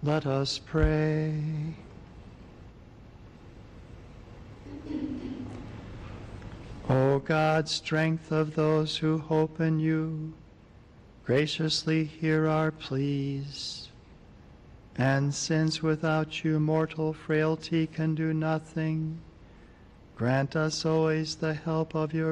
Let us pray. O God, strength of those who hope in you, graciously hear our pleas. And since without you mortal frailty can do nothing, grant us always the help of your